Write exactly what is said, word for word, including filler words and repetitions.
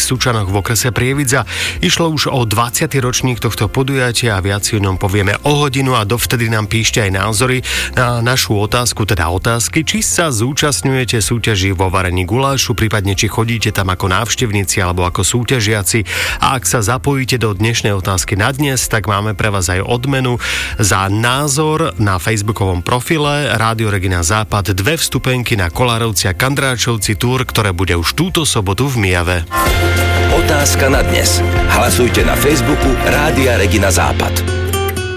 Sučanoch v okrese Prievidza. Išlo už o dvadsiaty ročník tohto podujatia a viac si o ňom povieme o hodinu a dovtedy nám píšte aj názory na našu otázku, teda otázky, či sa zúčastňujete súťaží vo varení gulášu, prípadne či chodíte tam ako návštevníci alebo ako súťažiaci. A ak sa zapojíte do dnešnej otázky na dnes, tak máme pre vás aj odmenu za názor na facebookovom profile Rádio Regina Západ, dve vstupenky na Kolárovci a Kandráčovci túr, ktoré bude už túto sobotu v Mijave. Otázka na dnes. Hlasujte na Facebooku Rádia Regina Západ.